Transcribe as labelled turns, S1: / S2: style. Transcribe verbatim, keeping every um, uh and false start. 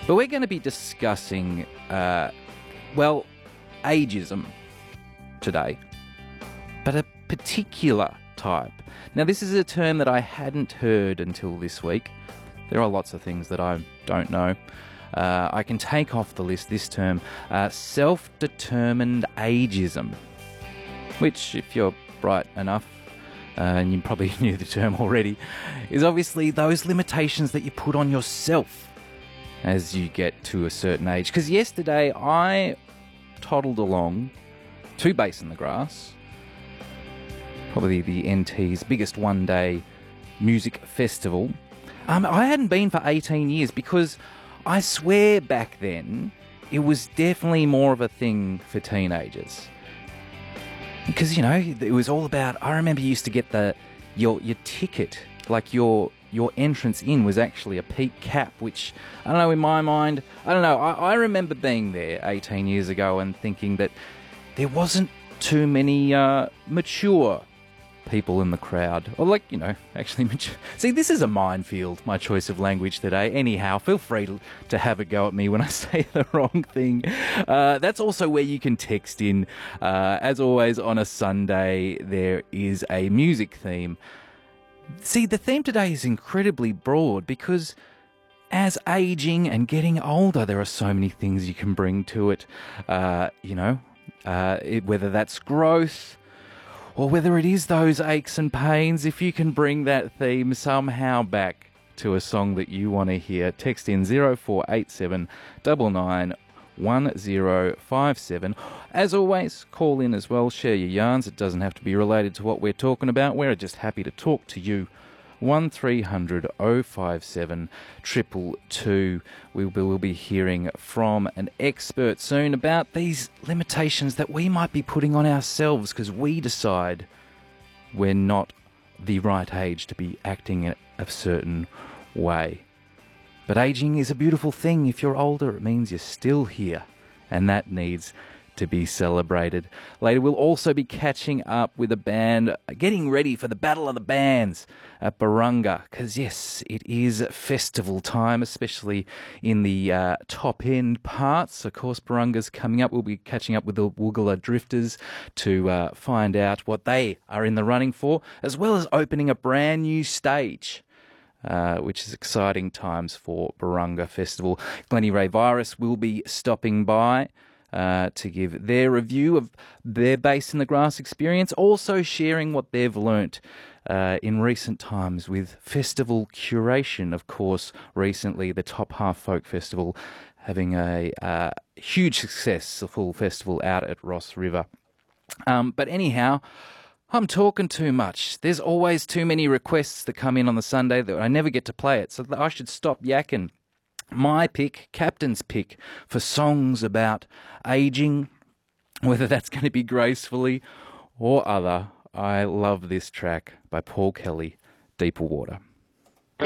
S1: But we're going to be discussing, uh, well, ageism today, but a particular type. Now, this is a term that I hadn't heard until this week. There are lots of things that I don't know. Uh, I can take off the list this term, uh, self-determined ageism, which, if you're bright enough, uh, and you probably knew the term already, is obviously those limitations that you put on yourself as you get to a certain age. Because yesterday I toddled along to Bass in the Grass, probably the N T's biggest one-day music festival. Um, I hadn't been for eighteen years because I swear back then it was definitely more of a thing for teenagers. Because, you know, it was all about, I remember you used to get the your your ticket, like your your entrance in was actually a peak cap, which, I don't know, in my mind, I don't know, I, I remember being there eighteen years ago and thinking that there wasn't too many uh, mature people in the crowd. Or like, you know, actually mature. See, this is a minefield, my choice of language today. Anyhow, feel free to, to have a go at me when I say the wrong thing. Uh, that's also where you can text in. Uh, as always, on a Sunday, there is a music theme. See, the theme today is incredibly broad because as aging and getting older, there are so many things you can bring to it. Uh, you know, uh, it, whether that's growth or whether it is those aches and pains, if you can bring that theme somehow back to a song that you want to hear, text in zero four eight seven nine nine one zero five seven. As always, call in as well, share your yarns. It doesn't have to be related to what we're talking about. We're just happy to talk to you. one three hundred oh five seven two two two. We will be hearing from an expert soon about these limitations that we might be putting on ourselves because we decide we're not the right age to be acting in a certain way. But aging is a beautiful thing. If you're older, it means you're still here, and that needs to be celebrated. Later, we'll also be catching up with a band, getting ready for the Battle of the Bands at Barunga, because yes, it is festival time, especially in the uh, top-end parts. Of course, Barunga's coming up. We'll be catching up with the Woogala Drifters to uh, find out what they are in the running for, as well as opening a brand new stage. Uh, which is exciting times for Barunga Festival. Glennie Ray Virus will be stopping by uh, to give their review of their Bass in the Grass experience, also sharing what they've learnt uh, in recent times with festival curation. Of course, recently the Top Half Folk Festival having a uh, huge success, a full festival out at Ross River. Um, but anyhow, I'm talking too much. There's always too many requests that come in on the Sunday that I never get to play it, so I should stop yakking. My pick, Captain's pick, for songs about ageing, whether that's going to be gracefully or other. I love this track by Paul Kelly, Deeper Water.